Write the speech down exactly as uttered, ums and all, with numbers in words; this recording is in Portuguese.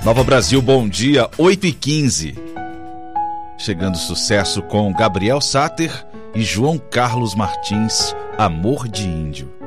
Nova Brasil, bom dia, oito e quinze. Chegando sucesso com Gabriel Sáter e João Carlos Martins, Amor de Índio.